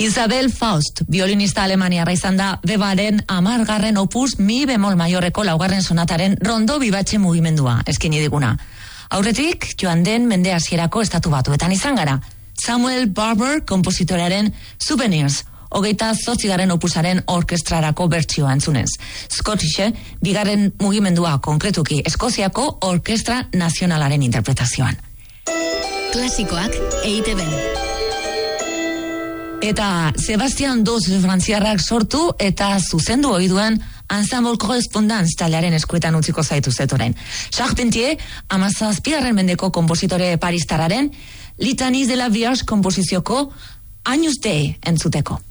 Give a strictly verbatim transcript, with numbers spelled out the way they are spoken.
Isabel Faust, violinista alemaniarra izan da Weberren amargarren opus mi bemol maiorreko laugarren sonataren rondo bibatxe mugimendua eskini diguna. Aurretik, joan den mende hasierako estatu batuetan izan gara. Samuel Barber kompositorearen Souvenirs, hogeita zortzigarren opusaren orkestrarako bertsioa entzunez. Scottische, bigarren mugimendua konkretuki Eskoziako Orkestra Nazionalaren interpretazioan. Klasikoak E I TeBen. Eta Sebastian Doz frantziarrak sortu eta zuzendu ohi duen Ensemble Correspondance taldearen eskuetan utziko zaitu zetoren. Charpentier, amazazpigarren mendeko kompositore paristararen Litanies de la Vierge komposizioko Agnus Dei entzuteko.